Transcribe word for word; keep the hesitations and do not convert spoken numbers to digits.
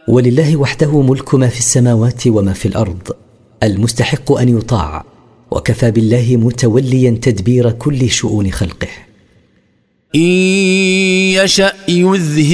ولله وحده ملك ما في السماوات وما في الأرض، المستحق أن يطاع، وكفى بالله متوليا تدبير كل شؤون خلقه. إن يشأ يذهب